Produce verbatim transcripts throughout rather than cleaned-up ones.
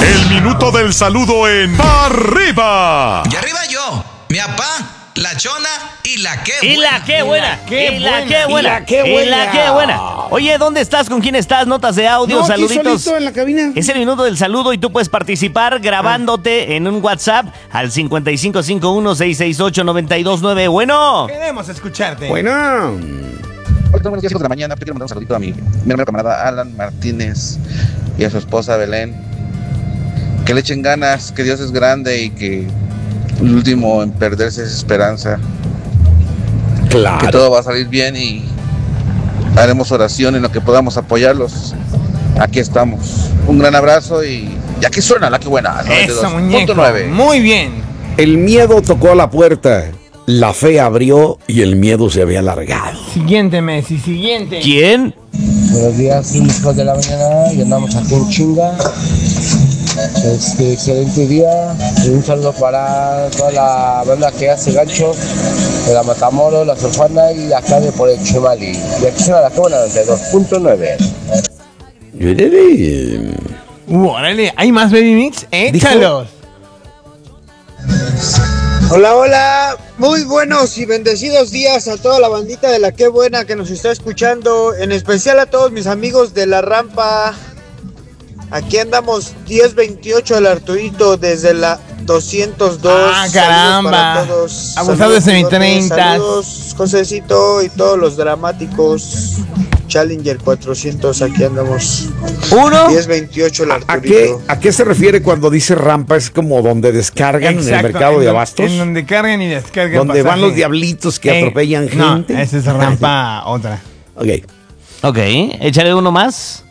El minuto del saludo en ¡Arriba! Y arriba yo, mi papá, la chona y la que Y buena. la que buena, qué y la buena, que buena, y la qué y la buena. que buena. Oye, ¿dónde estás? ¿Con quién estás? Notas de audio, No, aquí saluditos. solito en la cabina. Es el minuto del saludo y tú puedes participar grabándote en un WhatsApp al cincuenta y cinco cincuenta y uno, seiscientos sesenta y ocho, noventa y dos nueve. Bueno. Queremos escucharte. Hola, Bueno. buenos días, hijos de la mañana. Quiero mandar un saludito a mi, mi hermano camarada Alan Martínez y a su esposa Belén. Que le echen ganas, que Dios es grande y que el último en perderse es esperanza. Claro. Que todo va a salir bien y haremos oración en lo que podamos apoyarlos. Aquí estamos. Un gran abrazo y, y aquí suena la que buena. Eso, muñeco. nueve. Muy bien. El miedo tocó a la puerta, la fe abrió y el miedo se había alargado. Siguiente, Messi, siguiente. ¿Quién? Buenos días, hijos de la mañana, y andamos aquí en chinga. Este, excelente día, y un saludo para toda la banda que hace gancho, de la Matamoros, la Surfana y acá de por el Chemali. Y aquí suena la cámara noventa y dos punto nueve. Uh, órale, ¿hay más Baby Mix? Échalos. Hola, hola, muy buenos y bendecidos días a toda la bandita de la que buena que nos está escuchando, en especial a todos mis amigos de la rampa. Aquí andamos diez veintiocho del Arturito desde la doscientos dos. Ah, caramba. Saludos para todos. Abusado de Saludos, semitreintas. Saludos, Josecito y todos los dramáticos. Challenger cuatrocientos, aquí andamos. ¿Uno? diez veintiocho el ¿A Arturito. qué, ¿A qué se refiere cuando dice rampa? ¿Es como donde descargan en el Exacto, mercado en de don- abastos? En donde cargan y descargan. Donde van pasaje. los diablitos que Eh, atropellan no, gente. esa es rampa otra. Ok. Ok, échale uno más.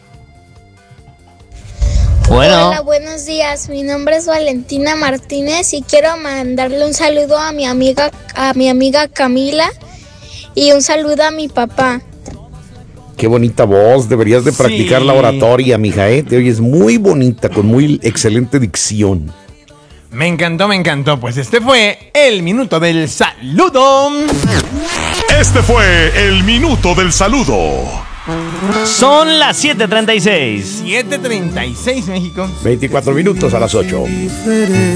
Bueno. Hola, buenos días. Mi nombre es Valentina Martínez y quiero mandarle un saludo a mi amiga, a mi amiga Camila y un saludo a mi papá. Qué bonita voz. Deberías de Sí. practicar la oratoria, mija, ¿eh? Te oyes muy bonita, con muy excelente dicción. Me encantó, me encantó. Pues este fue el minuto del saludo. Este fue el minuto del saludo. Son las siete treinta y seis. siete treinta y seis México. veinticuatro minutos a las ocho.